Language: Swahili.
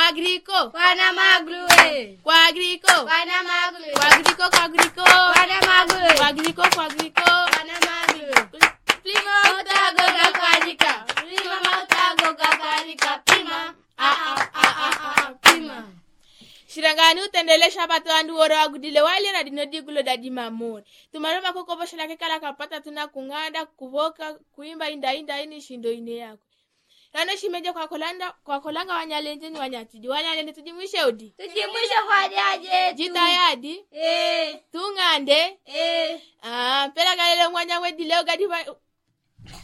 Quagrico. Wana maglue. Quagrico. Wana maglue. Quagrico, quagrico. Wana maglue. Quagrico, quagrico. Wana maglue. Prima Otago gakwalika. Prima otago gakwalika. Prima. Prima. Shirangani utendelesha batu andu woro agudile wali na dinodigulo dadi mamuri. Tumaroma koko bosha lake kala kapata tuna kunganda kuvoka kuimba inda ini shindo ine yako. Nano shimeje kwa kolanga wanyalenje ni wanyatidi. Wanyalende tujimwishe udi. Tujimwishe kwa diaje. Jitayadi. Tungande. Pela galele mwanya wedi leo gadi